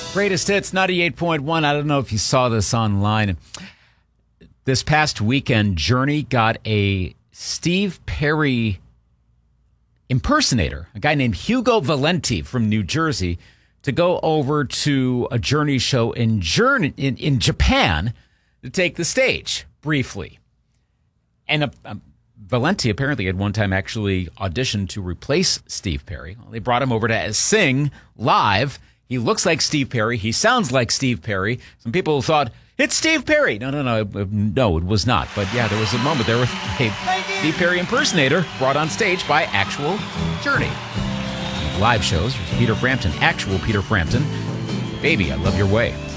Greatest Hits 98.1. I don't know if you saw this online. This past weekend, Journey got a Steve Perry impersonator, a guy named Hugo Valenti from New Jersey, to go over to a Journey show in Japan to take the stage briefly. And Valenti apparently at one time actually auditioned to replace Steve Perry. Well, they brought him over to sing live. He looks like Steve Perry. He sounds like Steve Perry. Some people thought, it's Steve Perry. No, it was not. But yeah, there was a moment there with a Steve Perry impersonator brought on stage by actual Journey. Live shows, Peter Frampton, actual Peter Frampton. Baby, I Love Your Way.